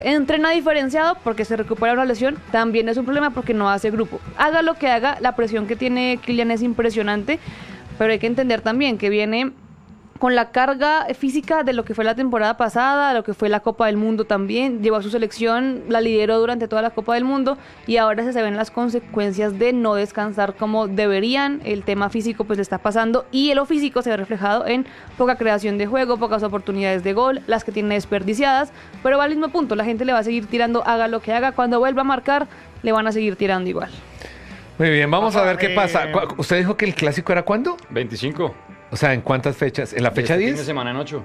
Entrena diferenciado porque se recupera una lesión, también es un problema porque no hace grupo. Haga lo que haga, la presión que tiene Kylian es impresionante, pero hay que entender también que viene con la carga física de lo que fue la temporada pasada, de lo que fue la Copa del Mundo también, llevó a su selección, la lideró durante toda la Copa del Mundo y ahora se ven las consecuencias de no descansar como deberían. El tema físico pues le está pasando y lo físico se ve reflejado en poca creación de juego, pocas oportunidades de gol, las que tiene desperdiciadas, pero va al mismo punto, la gente le va a seguir tirando, haga lo que haga, cuando vuelva a marcar le van a seguir tirando igual. Muy bien, vamos a ver qué pasa. ¿Usted dijo que el clásico era cuándo? 25. O sea, ¿en cuántas fechas? ¿En la fecha 10? Fin de semana en 8.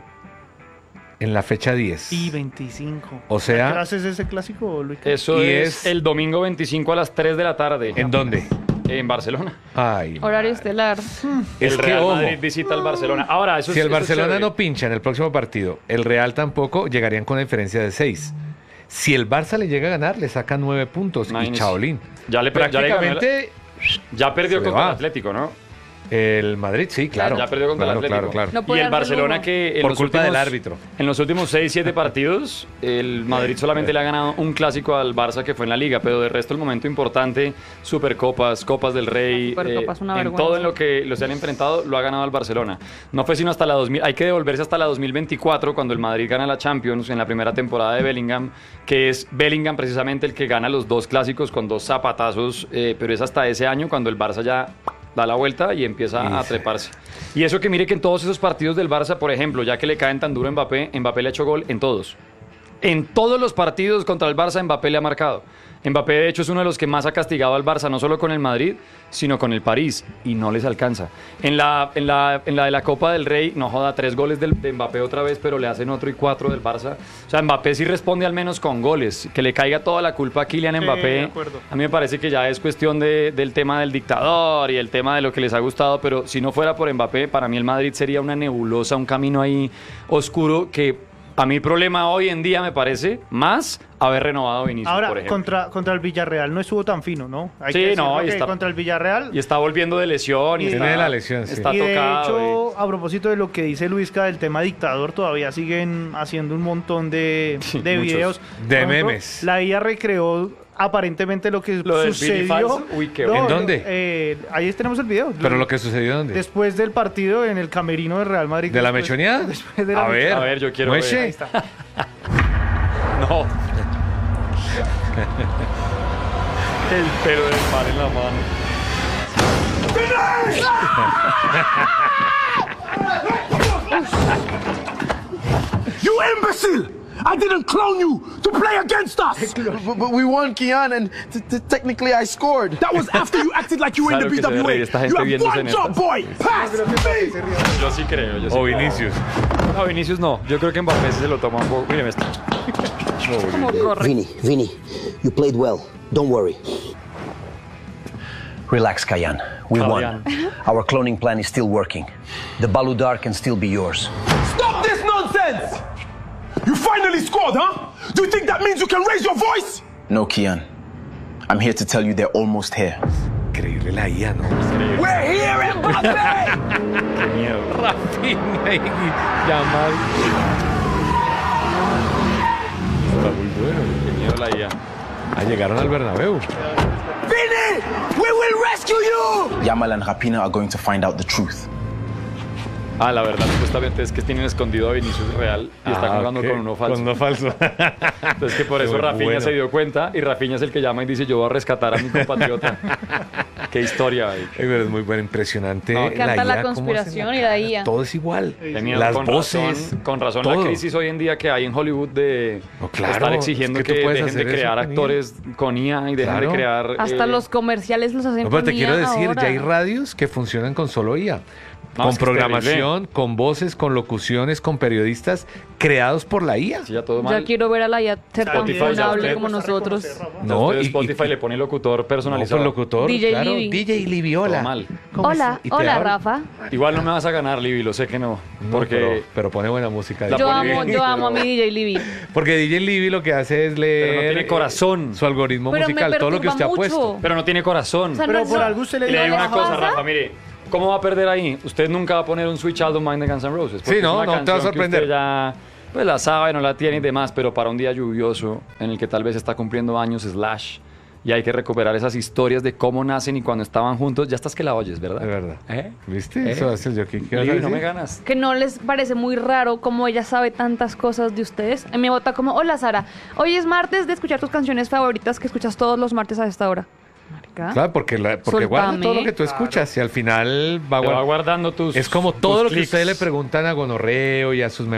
En la fecha 10. Sí, 25. O sea... ¿Qué clase es ese clásico, Luis? Eso es el domingo 25 a las 3 de la tarde. ¿En dónde? En Barcelona. Ay, Horario estelar. El Real Madrid visita al Barcelona. Ahora, si el Barcelona no pincha en el próximo partido, el Real tampoco, llegarían con una diferencia de 6. Si el Barça le llega a ganar, le saca 9 puntos. Y chaolín. Prácticamente... Ya perdió contra el Atlético, ¿no? El Madrid, sí, claro. Ya perdió contra el Atlético. Claro. No y el Barcelona que... Por culpa del árbitro. En los últimos 6-7 partidos, el Madrid solamente le ha ganado un clásico al Barça que fue en la Liga, pero de resto el momento importante, Supercopas, Copas del Rey, en todo en lo que los han enfrentado, lo ha ganado el Barcelona. No fue sino hasta la 2000, hay que devolverse hasta la 2024 cuando el Madrid gana la Champions en la primera temporada de Bellingham, que es Bellingham precisamente el que gana los 2 clásicos con 2 zapatazos, pero es hasta ese año cuando el Barça ya da la vuelta y empieza a treparse. Y eso que mire que en todos esos partidos del Barça, por ejemplo, ya que le caen tan duro a Mbappé, Mbappé le ha hecho gol en todos. En todos los partidos contra el Barça, Mbappé le ha marcado. Mbappé, de hecho, es uno de los que más ha castigado al Barça, no solo con el Madrid, sino con el París, y no les alcanza. En la de la Copa del Rey, no joda, 3 goles de Mbappé otra vez, pero le hacen otro y 4 del Barça. O sea, Mbappé sí responde al menos con goles. Que le caiga toda la culpa a Kylian Mbappé. A mí me parece que ya es cuestión del tema del dictador y el tema de lo que les ha gustado, pero si no fuera por Mbappé, para mí el Madrid sería una nebulosa, un camino ahí oscuro que... A mí el problema hoy en día me parece más haber renovado a Vinicius, ahora, por ejemplo. contra el Villarreal no estuvo tan fino, ¿no? Sí, no, y está contra el Villarreal. Y está volviendo de lesión. Y tiene la lesión, sí. Está y de tocado. hecho, a propósito de lo que dice Luisca del tema dictador, todavía siguen haciendo un montón de videos. De ejemplo, memes. La IA recreó aparentemente lo que sucedió. Uy, qué ¿En dónde? Ahí tenemos el video. ¿Pero lo que sucedió dónde? Después del partido en el camerino de Real Madrid. ¿De la mechoneada? Después de la a ver, yo quiero ver. Ahí está. No. El pelo del par en la mano. You imbecile! I didn't clone you to play against us! But we won, Kian, and technically I scored. That was after you acted like you were in the BWA. You have one job, boy! Pass me! Yo sí creo. O Vinicius. No, Vinicius no. Yo creo que Mbappé se lo toma un poco. Míreme esto. Vini, you played well. Don't worry. Relax, Kayan. We won. Our cloning plan is still working. The Baludar can still be yours. Stop this nonsense! You finally scored, huh? Do you think that means you can raise your voice? No, Kian. I'm here to tell you they're almost here. Increíble la IA, ¿no? We're here, Mbappé! Qué miedo. Rafinha y Yamal. Está muy bueno. Qué miedo la IA. Llegaron al Bernabéu. Vini! We will rescue you! Yamal and Rapina are going to find out the truth. La verdad, supuestamente es que tienen escondido a Vinicius Real y están jugando con uno falso. Con uno falso. Entonces que por eso Rafinha se dio cuenta y Rafinha es el que llama y dice yo voy a rescatar a mi compatriota. Qué historia. Es muy bueno, impresionante. Me encanta la conspiración y la IA. Todo es igual. Las voces. Con razón todo. La crisis hoy en día que hay en Hollywood de estar exigiendo que dejen de crear actores con IA y dejen de crear... Hasta los comerciales los hacen con IA. Pero te quiero decir, ahora. ya hay radios que funcionan con solo IA. Con programación, con voces, con locuciones, con periodistas creados por la IA. Sí, ya todo mal. Ya quiero ver a la IA ser tan funcionable como nosotros. No, y Spotify le pone locutor personalizado. Locutor, DJ claro. Libby. DJ Libby, hola. Mal. Hola, Rafa. Igual no me vas a ganar, Libby, lo sé que no. Porque pero pone buena música. Yo amo a mi DJ Libby. Porque DJ Libby lo que hace es leer. Pero no tiene corazón. Su algoritmo musical, todo lo que usted ha puesto. Pero no tiene corazón. O sea, pero por algo usted le digo una cosa, Rafa, mire. ¿Cómo va a perder ahí? Usted nunca va a poner un Sweet Child of Mine de Guns N' Roses. Sí, no te va a sorprender. Pues la sabe, no la tiene y demás, pero para un día lluvioso en el que tal vez está cumpliendo años y hay que recuperar esas historias de cómo nacen y cuando estaban juntos, ya estás que la oyes, ¿verdad? De verdad. ¿Viste? Eso hace yo. ¿Qué no me ganas. Que no les parece muy raro cómo ella sabe tantas cosas de ustedes. Me vota como, hola Sara, hoy es martes de escuchar tus canciones favoritas que escuchas todos los martes a esta hora. Marica. Claro, porque guarda todo lo que tú escuchas y al final va guardando tus. Es como todo lo que clics. ustedes le preguntan a Gonorreo y a sus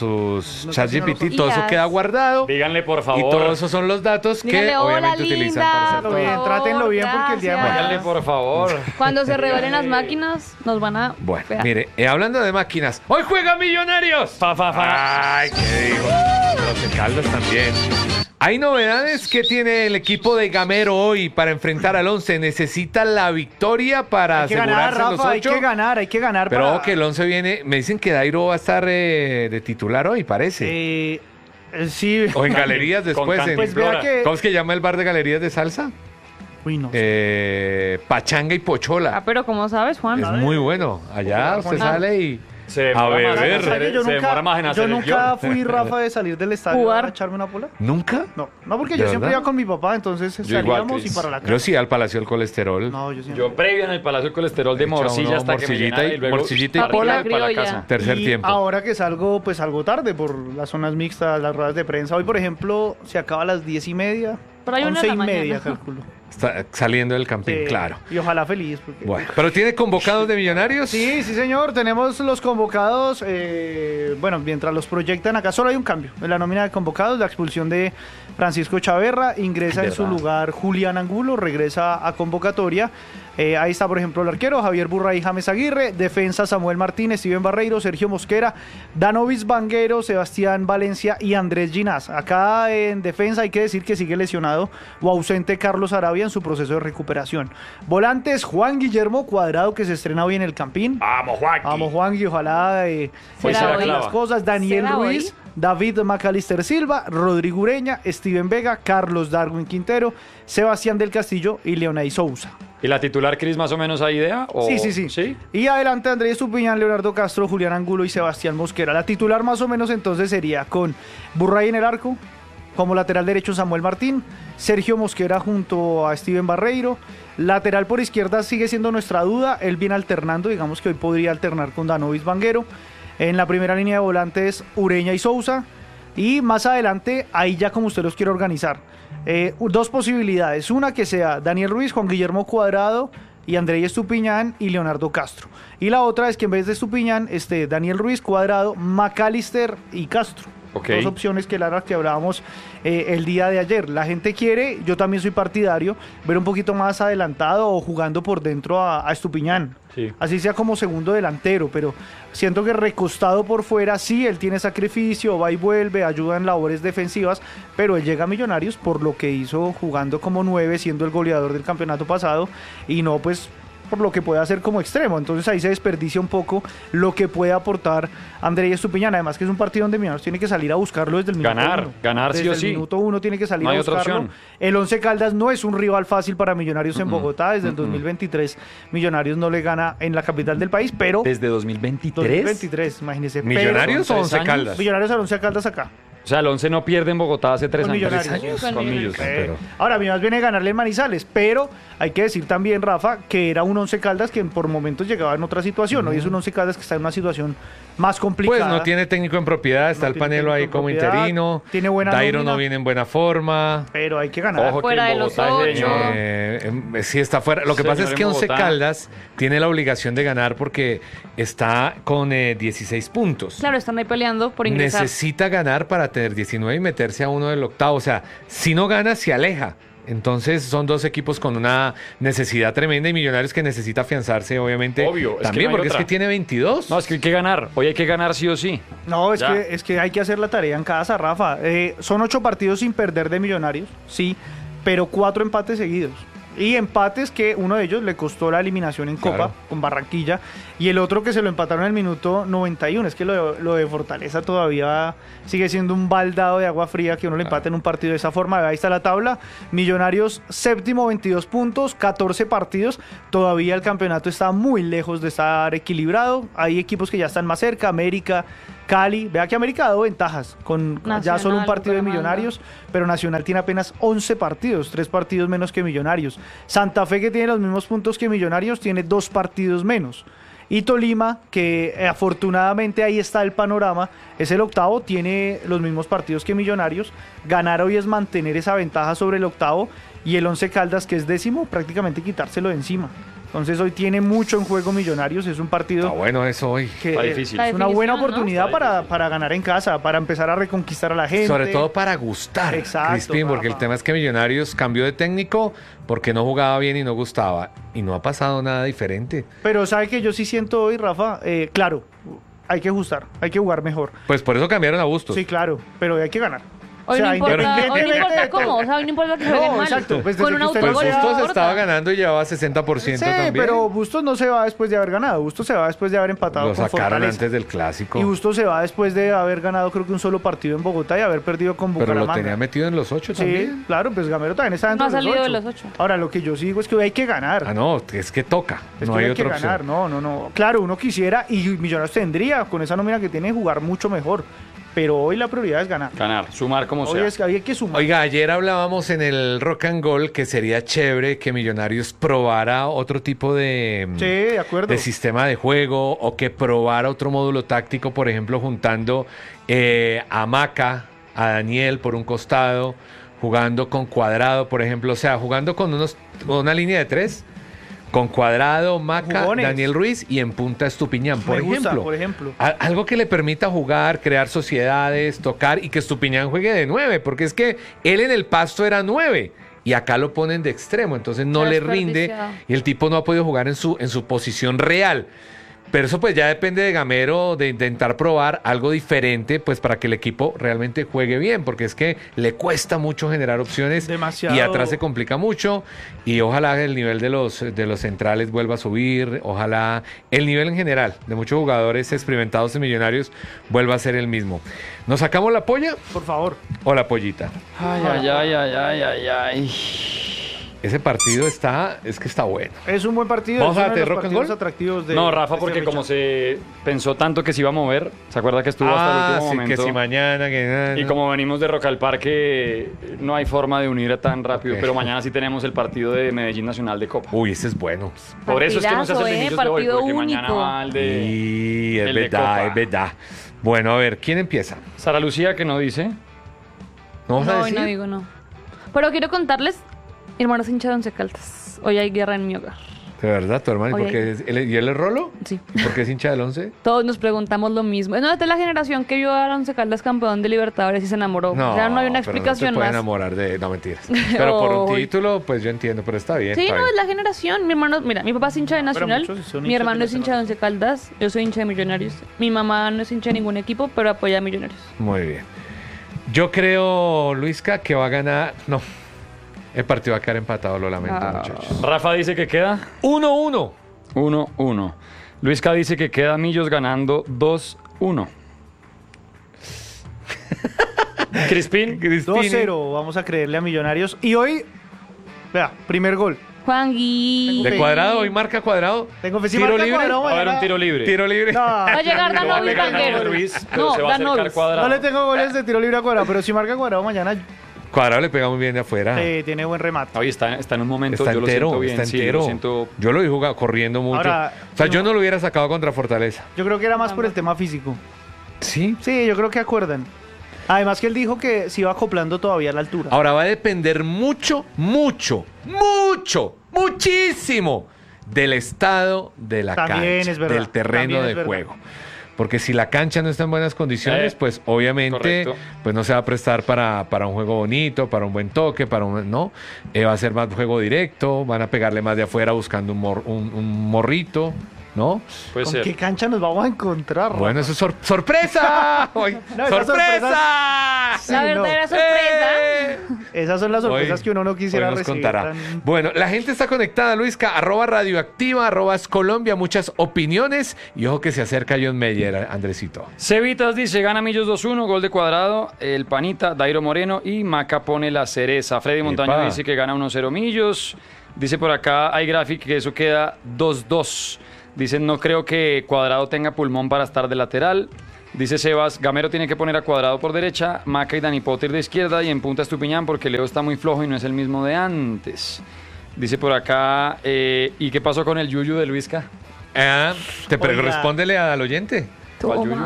ChatGPT, todo eso queda guardado. Díganle, por favor. Y todos esos son los datos Díganle, que obviamente linda, utilizan para hacer todo. Bien, trátenlo bien porque el día de mañana. Díganle, por favor. Cuando se revelen las máquinas, nos van a... Bueno, fear. mire, hablando de máquinas, ¡hoy juega Millonarios! ¡Ay, qué digo! Los de Caldas también. Hay novedades que tiene el equipo de Gamero hoy para enfrentar al 11. Necesita la victoria para asegurarse los 8. Hay que ganar. Pero ojo que el 11 viene, me dicen que Dairo va a estar de titular hoy, parece. Sí. O en galerías después. Pues vea que... ¿Cómo es que llama el bar de galerías de salsa? Uy, no. Pachanga y Pochola. Pero ¿cómo sabes, Juan? Es muy bueno. Allá usted sale y... A beber. Yo nunca fui, Rafa, de salir del estadio a echarme una pola. ¿Nunca? No, porque yo siempre iba con mi papá, entonces salíamos y para la casa. Yo sí al Palacio del Colesterol. No, yo previo en el Palacio del Colesterol de morcilla hasta que me llenara y luego morcillita y pola para la casa. Tercer tiempo. Ahora que salgo, pues salgo tarde por las zonas mixtas, las ruedas de prensa. Hoy, por ejemplo, se acaba a las 10:30, Pero hay 11:30, calculo. Está saliendo del campín, claro. Y ojalá feliz. Porque... Bueno, ¿pero tiene convocados de Millonarios? Sí, señor. Tenemos los convocados. Bueno, mientras los proyectan acá, solo hay un cambio en la nómina de convocados. La expulsión de Francisco Chaverra. Ingresa en su lugar Julián Angulo. Regresa a convocatoria. Ahí está, por ejemplo, el arquero Javier Burray, James Aguirre. Defensa Samuel Martínez, Steven Barreiro, Sergio Mosquera, Danovis Vanguero, Sebastián Valencia y Andrés Ginás. Acá en defensa hay que decir que sigue lesionado o ausente Carlos Arabia en su proceso de recuperación. Volantes, Juan Guillermo Cuadrado, que se estrena hoy en el Campín. Vamos, Juan. Vamos, Juan, y ojalá las cosas. Daniel Ruiz, David Macalister Silva, Rodrigo Ureña, Steven Vega, Carlos Darwin Quintero, Sebastián del Castillo y Leonay Sousa. ¿Y la titular, Cris, más o menos hay idea? Sí. Y adelante Andrés Estupiñán, Leonardo Castro, Julián Angulo y Sebastián Mosquera. La titular más o menos entonces sería con Burray en el arco, como lateral derecho Samuel Martín, Sergio Mosquera junto a Steven Barreiro. Lateral por izquierda sigue siendo nuestra duda, él viene alternando, digamos que hoy podría alternar con Danovis Vanguero. En la primera línea de volantes Ureña y Sousa. Y más adelante, ahí ya como usted los quiere organizar. Dos posibilidades. Una que sea Daniel Ruiz, Juan Guillermo Cuadrado y Andrés Estupiñán y Leonardo Castro. Y la otra es que en vez de Estupiñán esté Daniel Ruiz, Cuadrado, Macalister y Castro. Dos opciones que hablábamos el día de ayer. La gente quiere, yo también soy partidario, ver un poquito más adelantado o jugando por dentro a Estupiñán. Sí. Así sea como segundo delantero, pero siento que recostado por fuera, sí, él tiene sacrificio, va y vuelve, ayuda en labores defensivas, pero él llega a Millonarios por lo que hizo jugando como 9, siendo el goleador del campeonato pasado, y no pues por lo que puede hacer como extremo. Entonces ahí se desperdicia un poco lo que puede aportar Andrés Estupiñán. Además que es un partido donde Millonarios tiene que salir a buscarlo desde el minuto 1. Ganar sí o sí. Desde el minuto 1 tiene que salir a buscarlo. El Once Caldas no es un rival fácil para Millonarios en Bogotá. Desde el 2023 Millonarios no le gana en la capital del país, pero... ¿Desde 2023? 2023, imagínese. ¿Millonarios o Once Caldas? Millonarios al Once Caldas acá. O sea, el 11 no pierde en Bogotá hace 3 años. Con Millonarios. Ahora, Millonarios viene a ganarle en Manizales, pero hay que decir también, Rafa, que era un Once Caldas que por momentos llegaba en otra situación. Hoy es un Once Caldas que está en una situación más complicada. Pues no tiene técnico en propiedad, está el Panelo ahí como interino. Tiene buena Dairo nómina, no viene en buena forma. Pero hay que ganar. Ojo, fuera que de los 8. Sí está fuera. Lo que pasa es que Once Caldas tiene la obligación de ganar porque está con 16 puntos. Claro, están ahí peleando por ingresar. Necesita ganar para tener 19 y meterse a uno del octavo. O sea, si no gana, se aleja. Entonces son dos equipos con una necesidad tremenda y Millonarios que necesita afianzarse, obviamente. Obvio. También porque es que tiene 22. No, es que hay que ganar. Hoy hay que ganar sí o sí. No, es que hay que hacer la tarea en casa, Rafa. Son 8 partidos sin perder de Millonarios, sí, pero 4 empates seguidos. Y empates que uno de ellos le costó la eliminación en Copa con Barranquilla y el otro que se lo empataron en el minuto 91. Es que lo de Fortaleza todavía sigue siendo un baldado de agua fría que uno le empate en un partido de esa forma. Ahí está la tabla. Millonarios séptimo, 22 puntos, 14 partidos. Todavía el campeonato está muy lejos de estar equilibrado. Hay equipos que ya están más cerca. América Cali, vea que América ha dado ventajas con Nacional, ya solo un partido de Bucaramanga. Millonarios, pero Nacional tiene apenas 11 partidos, 3 partidos menos que Millonarios. Santa Fe, que tiene los mismos puntos que Millonarios, tiene 2 partidos menos. Y Tolima, que afortunadamente ahí está el panorama, es el octavo, tiene los mismos partidos que Millonarios. Ganar hoy es mantener esa ventaja sobre el octavo, y el Once Caldas, que es décimo, prácticamente quitárselo de encima. Entonces hoy tiene mucho en juego Millonarios, es un partido Está bueno eso hoy. que Está difícil. es una buena definición, ¿no? oportunidad Está difícil. para ganar en casa, para empezar a reconquistar a la gente. Sobre todo para gustar, Exacto, Crispín, porque el Rafa. tema es que Millonarios cambió de técnico porque no jugaba bien y no gustaba. Y no ha pasado nada diferente. Pero sabe que yo sí siento hoy, Rafa, claro, hay que ajustar, hay que jugar mejor. Pues por eso cambiaron a Bustos. Sí, claro, pero hay que ganar. Hoy no importa independientemente de cómo, todo. o sea, hoy no importa que jueguen No, mal. exacto, pues desde Con un que usted Pues no autogol sea- no Bustos importa. estaba ganando y llevaba 60% Sí, también. pero Bustos no se va después de haber ganado, Bustos se va después de haber empatado Lo con sacaron Fortaleza. antes del clásico. Y Bustos se va después de haber ganado creo que un solo partido en Bogotá y haber perdido con Pero Bucaramanga. lo tenía metido en los 8 Sí, también. claro, pues Gamero también está dentro No ha de los salido de 8. los 8. Ahora, lo que yo sí digo es que hoy hay que ganar. Ah, no, es que toca. Es No que hay hay que otra opción. ganar, no. Claro, uno quisiera y Millonarios tendría con esa nómina que tiene jugar mucho mejor, pero hoy la prioridad es ganar. Ganar, sumar como Hoy sea. es que hay que sumar. Oiga, ayer hablábamos en el Rock and Gold que sería chévere que Millonarios probara otro tipo de, Sí, de acuerdo. de sistema de juego o que probara otro módulo táctico, por ejemplo, juntando a Maca, a Daniel por un costado, jugando con Cuadrado, por ejemplo, o sea, jugando con una línea de 3, con Cuadrado, Maca, Jugones. Daniel Ruiz y en punta Estupiñán, por Me gusta, ejemplo. por ejemplo. Algo que le permita jugar, crear sociedades, tocar y que Estupiñán juegue de 9, porque es que él en el Pasto era 9 y acá lo ponen de extremo, entonces no Está le rinde desperdiciado. y el tipo no ha podido jugar en su posición real. Pero eso pues ya depende de Gamero de intentar probar algo diferente pues para que el equipo realmente juegue bien, porque es que le cuesta mucho generar opciones Demasiado. y atrás se complica mucho y ojalá el nivel de los centrales vuelva a subir, ojalá el nivel en general de muchos jugadores experimentados en Millonarios vuelva a ser el mismo. ¿Nos sacamos la polla Por favor. o la pollita? Ay. Ese partido está bueno. Es un buen partido. ¿Vamos es a uno de darte los rock and partidos roll? atractivos de No, Rafa, de porque esta como fecha. se pensó tanto que se iba a mover, ¿se acuerda que estuvo hasta el último sí, momento? que si mañana, que Y como venimos de Rock al Parque, no hay forma de unir tan rápido, Ok. pero mañana sí tenemos el partido de Medellín Nacional de Copa. Uy, ese es bueno. Por eso es que no se hace el de inicios de hoy, partido porque mañana único. va el de... Y el de es Copa. verdad. Bueno, a ver, ¿quién empieza? Sara Lucía, que no dice. ¿No vas a No, hoy decir? no digo no. Pero quiero contarles, mi hermano es hincha de Once Caldas. Hoy hay guerra en mi hogar. De verdad, tu hermano. ¿Y por Oye. qué ¿y él es Rolo? Sí. ¿Por qué es hincha del 11? Todos nos preguntamos lo mismo. No, es de la generación que vio a Once Caldas campeón de Libertadores y se enamoró. No, o sea, no hay una pero explicación no te puede más. enamorar de... No, mentiras. Pero por un Ay. título, pues yo entiendo, pero está bien. Sí, está no, bien. es la generación. Mi hermano, mira, mi papá es hincha de Nacional, muchos son mi hinchas hermano de es hincha de Once Caldas, yo soy hincha de Millonarios. Mi mamá no es hincha de ningún equipo, pero apoya a Millonarios. Muy bien. Yo creo, Luisca, que va a ganar... No, el partido va a quedar empatado, lo lamento, Ah. muchachos. Rafa dice que queda 1-1. 1-1. Luisca dice que queda Millos ganando 2-1. Crispín. 2-0, vamos a creerle a Millonarios. Y hoy, vea, primer gol. Juan Gui. ¿De Ok. Cuadrado? ¿Hoy marca Cuadrado? Tengo fe, si ¿Tiro marca libre? Cuadrado, Va a haber mañana- un tiro libre. Tiro libre. No, Va a llegar Lo va a Danovis pegar Vanguero. Ruiz, pero No, se va a acercar Danovis. Cuadrado. no le tengo goles de tiro libre a Cuadrado, pero si marca Cuadrado mañana Cuadrado le pega muy bien de afuera. tiene buen remate. Hoy está en un momento, Está yo entero, lo siento bien. está sí, entero. lo siento. Yo lo vi jugando, corriendo mucho. Ahora, o sea, yo no lo hubiera sacado contra Fortaleza. Yo creo que era más por el tema físico. Sí. Sí, yo creo que acuerdan. Además que él dijo que se iba acoplando todavía a la altura. Ahora va a depender muchísimo del estado de la También cancha, es verdad, del terreno también de es verdad. juego. Porque si la cancha no está en buenas condiciones, pues obviamente correcto. pues no se va a prestar para un juego bonito, para un buen toque, no. Va a ser más juego directo, van a pegarle más de afuera buscando un morrito, ¿no? Puede ¿Con ser. qué cancha nos vamos a encontrar, Rafa? Bueno, eso es sorpresa. Hoy, No, esas ¡sorpresa! Sí, La no. verdadera sorpresa. Esas son las sorpresas Hoy- que uno no quisiera hoy nos recibir. contará. tan- Bueno, la gente está conectada, Luisca, @radioactiva, @Colombia, muchas opiniones y ojo que se acerca John Meyer, Andresito. Cevitas dice, gana Millos 2-1, gol de Cuadrado, el Panita, Dairo Moreno y Maca pone la cereza. Freddy Montaño Epa. dice que gana 1-0 Millos. Dice por acá, hay gráfico que eso queda 2-2. Dicen, no creo que Cuadrado tenga pulmón para estar de lateral. Dice Sebas, Gamero tiene que poner a Cuadrado por derecha, Maca y Dani Potter de izquierda y en punta Estupiñán porque Leo está muy flojo y no es el mismo de antes. Dice por acá, ¿y qué pasó con el Yuyu de Luisca? Respóndele al oyente. ¿Cuál Yuyu?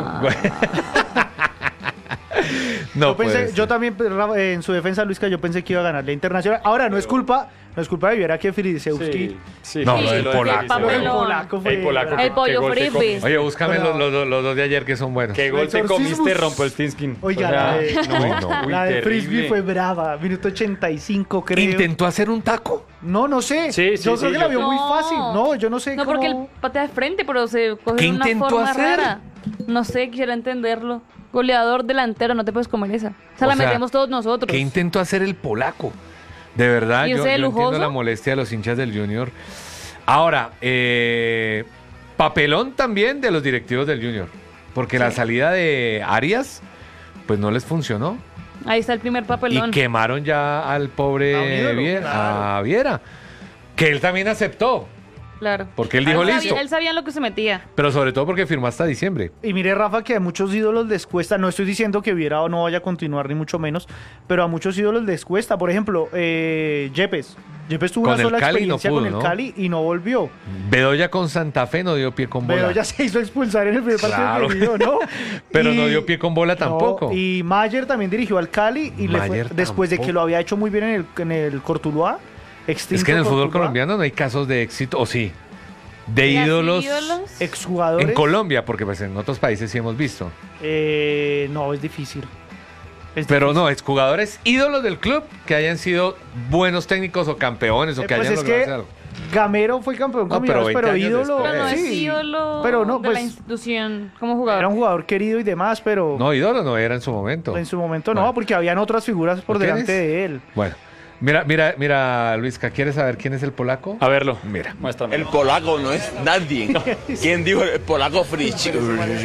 No, yo también, en su defensa, Luisca, yo pensé que iba a ganar la Internacional. Ahora, no es culpa de Viera que Fridisewski. No, lo del polaco. El pollo fripe. Oye, búscame los dos de ayer que son buenos. ¿Qué gol te comiste, Rumpelstiltskin? Oiga, la de terrible. Frisbee fue brava. Minuto 85, creo. ¿Intentó hacer un taco? No sé. Yo creo que la vio muy fácil. No, yo no sé No, cómo... porque él patea de frente, pero se coge ¿Qué de una intentó forma hacer? rara. No sé, quisiera entenderlo. Goleador delantero, no te puedes comer esa. O La sea, metemos todos nosotros. ¿Qué intentó hacer el polaco? De verdad, ¿Y yo ese entiendo lujoso? la molestia de los hinchas del Junior. Ahora, papelón también de los directivos del Junior. Porque la salida de Arias, pues no les funcionó. Ahí está el primer papelón. Y quemaron ya al pobre a Viera. Que él también aceptó. Claro. Porque él dijo listo. Él sabía en lo que se metía. Pero sobre todo porque firmó hasta diciembre. Y mire, Rafa, que a muchos ídolos les cuesta, no estoy diciendo que Viera o no vaya a continuar, ni mucho menos, pero a muchos ídolos les cuesta. Por ejemplo, Yepes. Yepes tuvo Con una el sola Cali experiencia no pudo, con el ¿no? Cali y no volvió. Bedoya con Santa Fe no dio pie con bola. Pero ya se hizo expulsar en el primer Claro. partido que ¿no? Pero no dio pie con bola tampoco. No, y Mayer también dirigió al Cali y le fue, Mayer después de que tampoco. lo había hecho muy bien en el Cortuluá. Es que en el fútbol colombiano no hay casos de éxito, o sí, de ídolos exjugadores. en Colombia, porque pues en otros países sí hemos visto. No, es difícil. Pero no, exjugadores ídolos del club que hayan sido buenos técnicos o campeones o que pues hayan es logrado que hacer algo. Gamero fue campeón con No, pero Millonarios, 20 años ídolo. después. No, es sí, ídolo pero no, de pues, la institución como jugador. era un jugador querido y demás, pero No, ídolo no era en su momento. en su momento no, Bueno. porque habían otras figuras por ¿Lo delante tienes? de él. Bueno, mira, Luisca, ¿quieres saber quién es el polaco? A verlo. Mira. Muéstrame. El polaco no es nadie. ¿Quién dijo el polaco Fritzig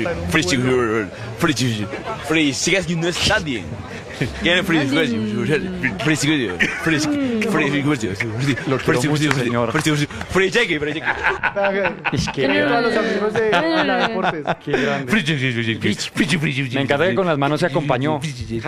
no es nadie? ¿Quién es Lo quiero mucho, señor. Es que Tiene a los amigos de la Deportes. Qué grande. Me encanta que con las manos se acompañó.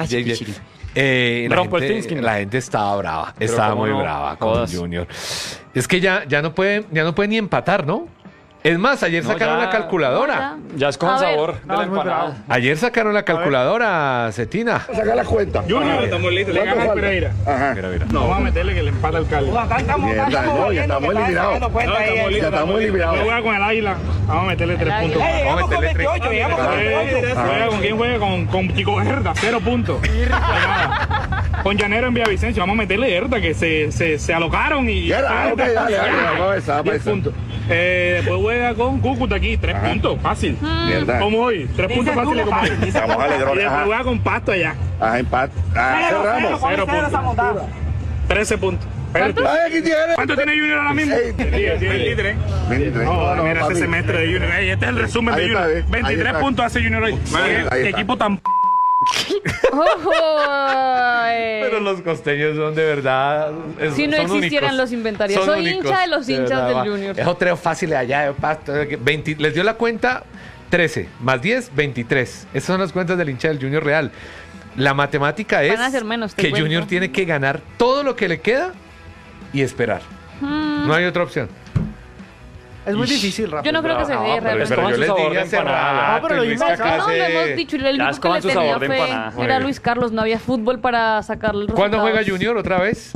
La gente estaba brava, Pero estaba cómo muy no, brava con jodas. Junior. Es que ya no puede ni empatar, ¿no? Es más, ayer No, sacaron ya. la calculadora. Ya es con A ver. sabor de No, la es muy empanada. bravo. Ayer sacaron la calculadora, Cetina. Saca la cuenta. Junior, estamos listos. Le gana el Pereira. Ajá. Mira. No, vamos a meterle que le empata el Cali. Mierda, no, ya estamos eliminados. Ya estamos eliminados. Yo juega con el Águila. Vamos a meterle 3 puntos. Vamos a meterle 3. Juega con quién juega con Chico Herda, 0 puntos. Nada. Con Llanero en Villavicencio, vamos a meterle Herda que se alocaron y. Ya, ok, dale, vamos a ver, vamos a 10 puntos. Después juega con Cúcuta aquí, 3 puntos, fácil. Mierda. Como hoy, 3 puntos fáciles como hoy. Estamos Y alegrones. después juega con Pasto allá, Ajá, empate. Cerramos. 0 puntos. 13 puntos. Espérate. Ay, aquí tiene. ¿Cuánto tiene Junior ahora mismo? 23. 23. No, mira papi. ese semestre de Junior. Ey, este es el resumen Ahí de está, Junior. ahí 23 está. puntos hace Junior hoy. Ahí Qué está. equipo tan Pero los costeños son de verdad. Si no son existieran únicos. los inventarios. Son Soy únicos, hincha de los hinchas verdad, del va. Junior. Es otro fácil de allá de Pasto. 20, les dio la cuenta 13 más 10, 23. Esas son las cuentas del hincha del Junior Real. La matemática es Van a ser menos, te que cuento. Junior tiene que ganar todo lo que le queda y esperar. No hay otra opción. Es muy difícil, Rafa. Yo no creo que se dé pero realmente. Pero yo les dije hace rato, No, pero lo Luis dimos acá. No, lo hemos dicho. El Ya único es que le con su tenía sabor de fe empanada. Muy era bien. Luis Carlos. No había fútbol para sacarle el ¿Cuándo juega resultados. Junior otra vez?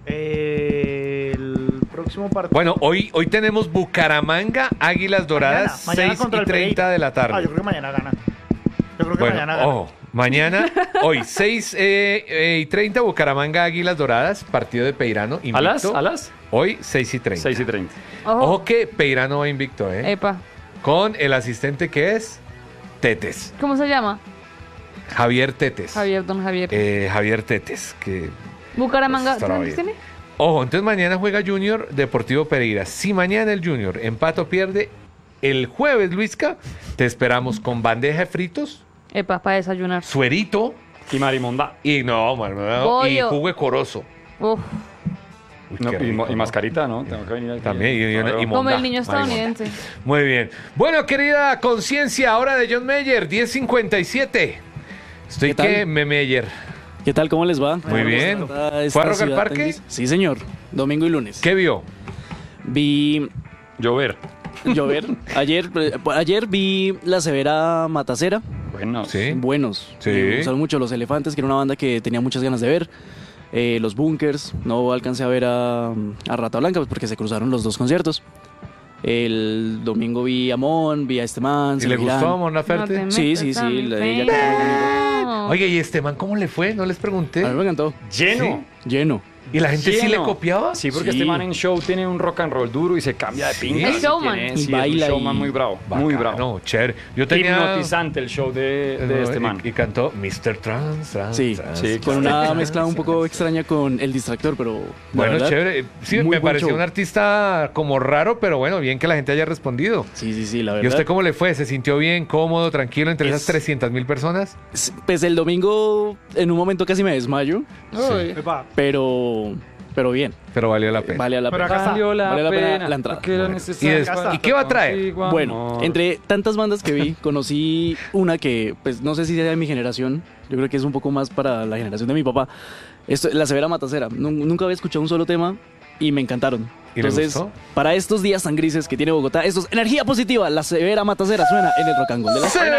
El próximo partido. Bueno, hoy tenemos Bucaramanga, Águilas Doradas, Mañana 6 contra y el 30 Pereira. de la tarde. Yo creo que mañana gana. Yo creo que Bueno, mañana gana. ojo, mañana, hoy, 6 y 30, Bucaramanga, Águilas Doradas, partido de Peirano, invicto. ¿A las? Hoy, 6 y 30. 6 y 30. Ojo que Peirano va invicto, Epa. con el asistente que es Tetes, ¿Cómo se llama? Javier Tetes. Don Javier. Javier Tetes, que... Bucaramanga. Pues estará ¿Cuántos bien. tiene? Ojo, entonces mañana juega Junior Deportivo Pereira. Si mañana el Junior empata o pierde, el jueves, Luisca, te esperamos con bandeja de fritos, Epa, para desayunar. suerito Y Marimonda. y no, y Pollo. jugo de corozo. Uf. Uy, No, qué rico, y mascarita, ¿no? Tengo que venir aquí. También, y Como monda. el niño estadounidense. Muy bien. Bueno, querida conciencia, hora de John Mayer, 10:57. Estoy ¿Qué tal? que Meyer. ¿Qué tal? ¿Cómo les va? Muy bien. ¿Fue a Rock al Parque? Sí, señor. Domingo y lunes. ¿Qué vio? Vi Llover. llover. Ayer vi La Severa Matacera. Bueno, Sí. Buenos. Sí. Me gustaron mucho Los Elefantes, que era una banda que tenía muchas ganas de ver. Los Bunkers. No alcancé a ver a Rata Blanca pues porque se cruzaron los dos conciertos. El domingo vi a Mon, vi a este man. ¿Y le gustó a Mon Laferte? Sí. Ella cantó conmigo. Oye, ¿y este man cómo le fue? No les pregunté. A mí me encantó. Lleno. Lleno. ¿Y la gente sí le Lleno. copiaba? Sí, porque Sí. este man en show tiene un rock and roll duro y se cambia de pinta. Es showman. Sí, Baila es un showman y- muy bravo. Muy bravo. No, chévere. Yo tenía... Hipnotizante el show de este man. Y cantó Mr. Trans. Sí, con una mezcla un poco extraña con El Distractor, pero... la Bueno, verdad, chévere. Sí, muy me buen pareció show. un artista como raro, pero bueno, bien que la gente haya respondido. Sí, la ¿Y verdad. a usted cómo le fue? ¿Se sintió bien, cómodo, tranquilo entre esas 300,000 personas? Pues el domingo en un momento casi me desmayo, Epa. pero bien. Pero valió la pena. Vale la Pero pena. acá está. Valió la Vale la pena pena la entrada. porque era Bueno. necesario ¿Y, para ¿Y qué va a traer? contigo, Bueno, amor. entre tantas bandas que vi, conocí una que, pues no sé si sea de mi generación, yo creo que es un poco más para la generación de mi papá. La Severa Matacera. Nunca había escuchado un solo tema y me encantaron. ¿Y le Entonces, gustó? para estos días tan grises que tiene Bogotá, esto es energía positiva. La Severa Matacera suena en el Rock and Roll de la